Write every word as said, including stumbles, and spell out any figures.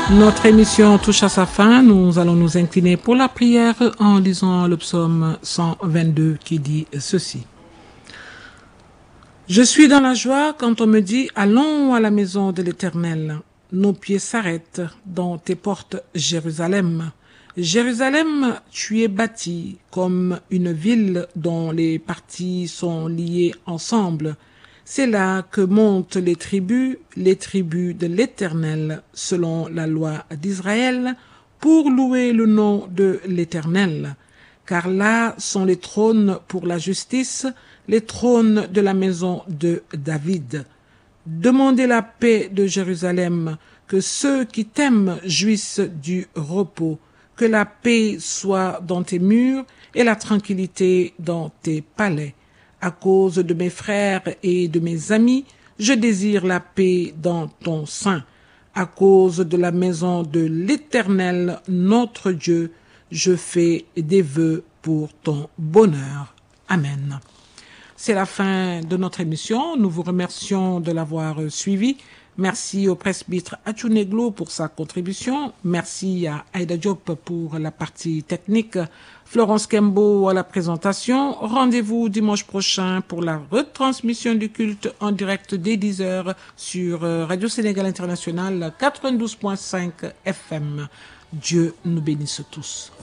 Notre émission touche à sa fin. Nous allons nous incliner pour la prière en lisant le psaume cent vingt-deux qui dit ceci. Je suis dans la joie quand on me dit « Allons à la maison de l'Éternel ». Nos pieds s'arrêtent dans tes portes, Jérusalem. Jérusalem, tu es bâtie comme une ville dont les parties sont liées ensemble. C'est là que montent les tribus, les tribus de l'Éternel, selon la loi d'Israël, pour louer le nom de l'Éternel. Car là sont les trônes pour la justice, les trônes de la maison de David. Demandez la paix de Jérusalem, que ceux qui t'aiment jouissent du repos, que la paix soit dans tes murs et la tranquillité dans tes palais. À cause de mes frères et de mes amis, je désire la paix dans ton sein. À cause de la maison de l'Éternel, notre Dieu, je fais des vœux pour ton bonheur. Amen. C'est la fin de notre émission. Nous vous remercions de l'avoir suivi. Merci au presbytre Achuneglo pour sa contribution. Merci à Aïda Diop pour la partie technique. Florence Kembo à la présentation. Rendez-vous dimanche prochain pour la retransmission du culte en direct dès dix heures sur Radio Sénégal International quatre-vingt-douze point cinq F M. Dieu nous bénisse tous.